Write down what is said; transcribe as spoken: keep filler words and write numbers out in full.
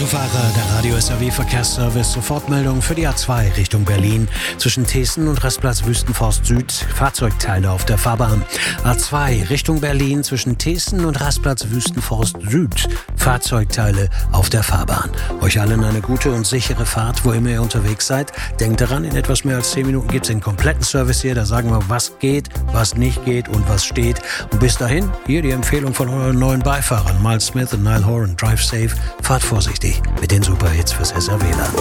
Autofahrer, der Radio S R W Verkehrsservice, Sofortmeldung für die A zwei Richtung Berlin. Zwischen Teeßen und Rastplatz Wüstenforst Süd, Fahrzeugteile auf der Fahrbahn. A zwei Richtung Berlin, zwischen Teeßen und Rastplatz Wüstenforst Süd, Fahrzeugteile auf der Fahrbahn. Euch allen eine gute und sichere Fahrt, wo immer ihr unterwegs seid. Denkt daran, in etwas mehr als zehn Minuten gibt es den kompletten Service hier. Da sagen wir, was geht, was nicht geht und was steht. Und bis dahin, hier die Empfehlung von euren neuen Beifahrern, Miles Smith und Niall Horan. Drive safe, fahrt vorsichtig mit den Superhits fürs S R W-Land.